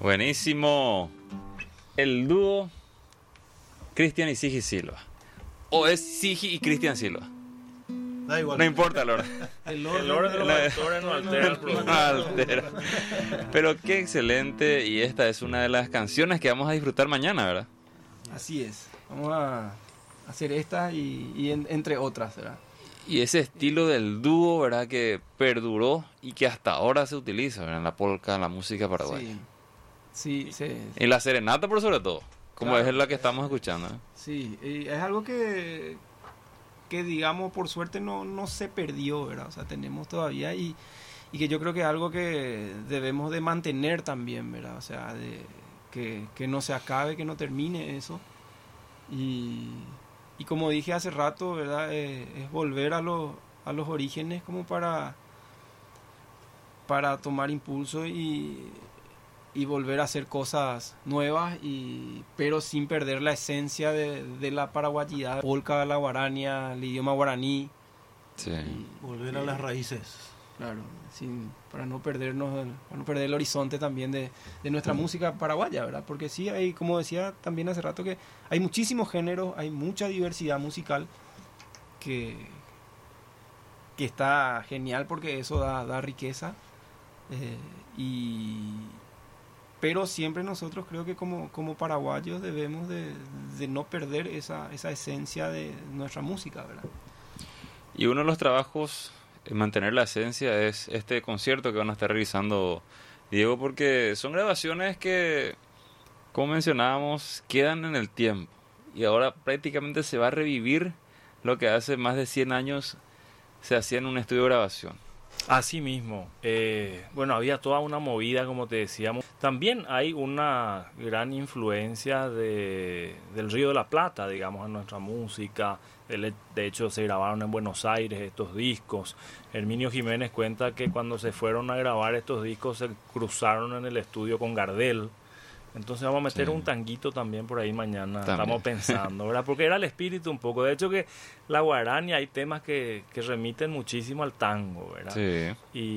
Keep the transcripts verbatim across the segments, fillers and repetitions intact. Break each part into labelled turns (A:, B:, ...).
A: Buenísimo. El dúo Cristian y Sigi Silva. ¿O es Sigi y Cristian Silva?
B: Da igual.
A: No importa el orden.
C: El orden, el orden de los autores no altera el producto.
A: No altera. Pero qué excelente. Y esta es una de las canciones que vamos a disfrutar mañana, ¿verdad?
D: Así es. Vamos a hacer esta y, y en, entre otras, ¿verdad?
A: Y ese estilo del dúo, ¿verdad? Que perduró y que hasta ahora se utiliza, ¿verdad? En la polka, en la música paraguaya.
D: Sí, sí. sí.
A: En la serenata, por sobre todo. Como
D: Claro.
A: es la que estamos escuchando, ¿eh?
D: Sí, y es algo que, que digamos, por suerte no, no se perdió, ¿verdad? O sea, tenemos todavía y, y que yo creo que es algo que debemos de mantener también, ¿verdad? O sea, de, que, que no se acabe, que no termine eso. Y, y como dije hace rato, ¿verdad? Eh, es volver a, los a los orígenes como para, para tomar impulso y... y volver a hacer cosas nuevas, y pero sin perder la esencia de, de la paraguayidad, polka, la guarania, el idioma guaraní.
A: Sí.
D: Y,
B: Volver a las raíces.
D: claro, sin, para no perdernos, para no perder el horizonte también de, de nuestra música paraguaya, ¿verdad? Porque sí hay, como decía también hace rato, que hay muchísimos géneros, hay mucha diversidad musical que, que está genial porque eso da, da riqueza. Eh, y pero siempre nosotros creo que como, como paraguayos debemos de, de no perder esa, esa esencia de nuestra música, ¿verdad?
A: Y uno de los trabajos en mantener la esencia es este concierto que van a estar realizando, Diego, porque son grabaciones que, como mencionábamos, quedan en el tiempo. Y ahora prácticamente se va a revivir lo que hace más de cien años se hacía en un estudio de grabación.
C: Así mismo, eh, bueno, había toda una movida, como te decíamos. También hay una gran influencia de, del Río de la Plata, digamos, en nuestra música. De hecho, se grabaron en Buenos Aires estos discos. Herminio Jiménez cuenta que cuando se fueron a grabar estos discos se cruzaron en el estudio con Gardel. Entonces vamos a meter sí. un tanguito también por ahí mañana, también. Estamos pensando, ¿verdad? Porque era el espíritu un poco. De hecho que la guarania hay temas que, que remiten muchísimo al tango, ¿verdad?
A: Sí.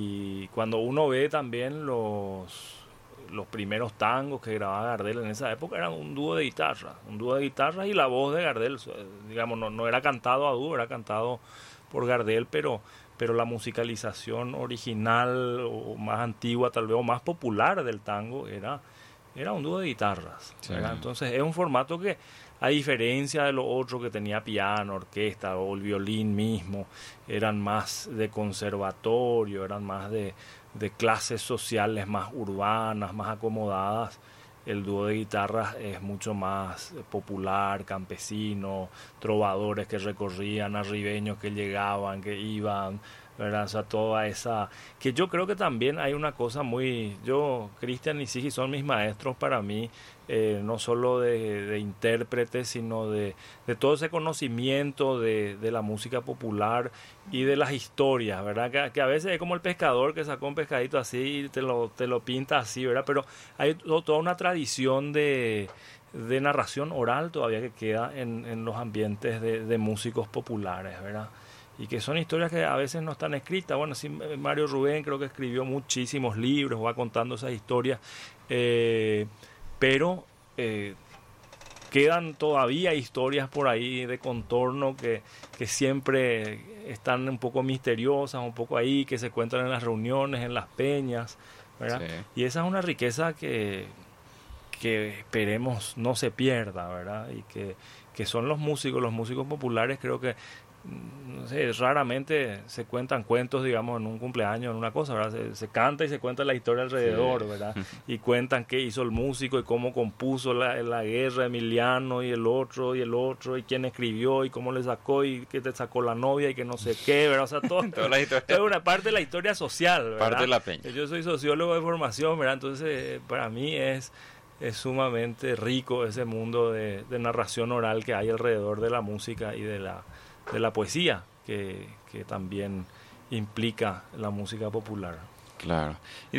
C: Y cuando uno ve también los, los primeros tangos que grababa Gardel en esa época, eran un dúo de guitarra, un dúo de guitarra y la voz de Gardel, digamos, no, no era cantado a dúo, era cantado por Gardel, pero... pero la musicalización original o más antigua tal vez o más popular del tango era... era un dúo de guitarras, sí. Entonces es un formato que, a diferencia de lo otro que tenía piano, orquesta o el violín mismo, eran más de conservatorio, eran más de, de clases sociales más urbanas, más acomodadas. El dúo de guitarras es mucho más popular, campesino, trovadores que recorrían, arribeños que llegaban, que iban, ¿verdad? O sea, toda esa... que yo creo que también hay una cosa muy... yo, Cristian y Sigi son mis maestros para mí, eh, no solo de, de intérpretes, sino de, de todo ese conocimiento de, de la música popular y de las historias, ¿verdad? Que, que a veces es como el pescador que sacó un pescadito así y te lo, te lo pinta así, ¿verdad? Pero hay toda una tradición de... de narración oral todavía que queda en, en los ambientes de, de músicos populares, ¿verdad? Y que son historias que a veces no están escritas. Bueno, sí, Mario Rubén creo que escribió muchísimos libros, va contando esas historias, eh, pero eh, quedan todavía historias por ahí de contorno que, que siempre están un poco misteriosas, un poco ahí, que se cuentan en las reuniones, en las peñas, ¿verdad? Sí. Y esa es una riqueza que, que esperemos no se pierda, ¿verdad? Y que, que son los músicos, los músicos populares, creo que no sé, raramente se cuentan cuentos, digamos, en un cumpleaños, en una cosa, ¿verdad? Se, se canta y se cuenta la historia alrededor, sí. ¿verdad? Y cuentan qué hizo el músico y cómo compuso la, la guerra Emiliano y el otro y el otro y quién escribió y cómo le sacó y qué te sacó la novia y que no sé qué, ¿verdad? O sea, todo, es una parte de la historia social, ¿verdad?
A: Parte de la peña.
C: Yo soy sociólogo de formación, ¿verdad? Entonces, para mí es... es sumamente rico ese mundo de, de narración oral que hay alrededor de la música y de la de la poesía que, que también implica la música popular.
A: Claro.